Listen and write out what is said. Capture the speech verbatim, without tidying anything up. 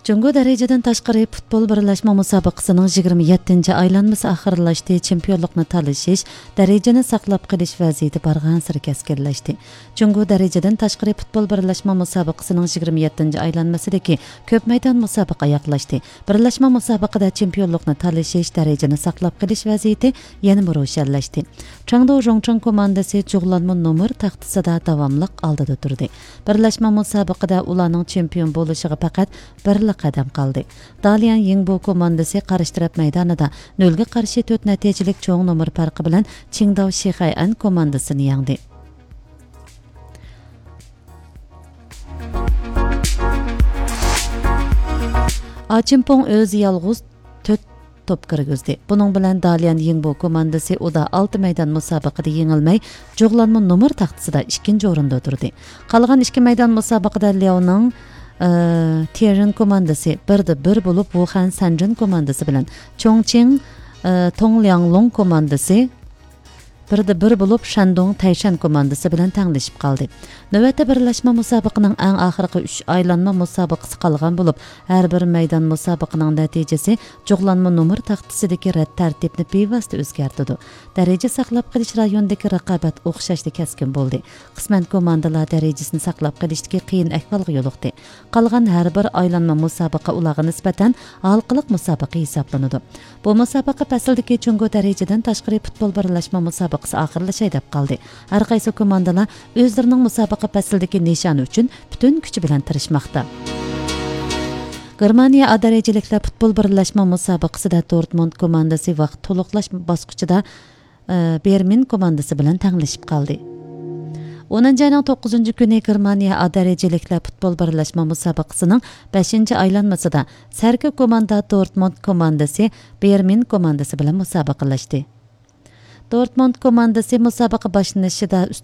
Cungo dərəcədən təşqiri futbol birləşmə müsabiqəsinin yigirma yettinchi aylanması axırlaşdı. Çempionluqni talashish, dərəcəni saqlab qilish vəziyyəti barğansır kəskinləşdi. Cungo dərəcədən təşqiri futbol birləşmə müsabiqəsinin yigirma yettinchi aylanmasıdakı köp meydan müsabiqə yaxlaşdı. Birləşmə müsabiqədə çempionluqni talashish, dərəcəni saqlab qilish vəziyyəti yana ro'shanlashdi. Changdou Zhongcheng komandasi Juglanma nomer taxtasida davamlıq aldıda turdi. Birləşmə müsabiqədə ularning çempion bo'lishiga faqat bir qadam qaldı. Dalian Yingbo komandasi qarshi taraf maydonida nolga qarshi to'rt natijalik cho'ng nomer farqi bilan Qingdao Shixai'an komandasini yengdi. Achimpong o'zi yolg'iz to'rt top kirgizdi. Buning bilan Dalian Yingbo komandasi uda olti maydon musobaqada yengilmay, Juglanma nomer taxtasida ikkinchi o'rinda turdi. Qolgan ikki maydon musobaqada Liaoning Tianjin komandasi birda bir bo'lib, Wuhan Sanjin komandasi bilan Chongqing Tonglianglong komandasi birda bir bo'lib, Shandong Taishan komandasi bilan tanglashib qoldi. Navbatda birlashma musobaqaning eng oxirgi uch aylanma musobaqasi qolgan bo'lib, har bir maydon musobaqaning natijasi Juglanma nomer taxtasidagi rad tartibni bevosita o'zgartirdi. Daraja saqlab qilish rayonidagi raqobat o'xshashli kaskin bo'ldi. Qisman komandalar darajasini saqlab qilishdagi qiyin ahvolga yo'liqdi. Qolgan har bir aylanma musobaqa ularga nisbatan halqiliq musobaqa hisoblanadi. Bu musobaqa fasldagi Jungo darajadan tashqari futbol birlashma musobaqasi oxirlashay deb qoldi. Har qaysi komandalar o'zlarining musobaqa fasldagi nishoni uchun butun kuchi bilan tirishmoqda. Germaniya A darajaliklar futbol birlashma musobaqasida Dortmund komandasi vaqt to'liqlash bosqichida Berlin komandasi bilan tanglashib qoldi. o'ninchi ayning to'qqizinchi kuni Germaniya A darajaliklar futbol birlashma musobaqasining beshinchi aylanmasida Sarki komanda Dortmund komandasi Berlin komandasi bilan musobaqalashdi. Dortmund komandasi musobaqa boshlanishida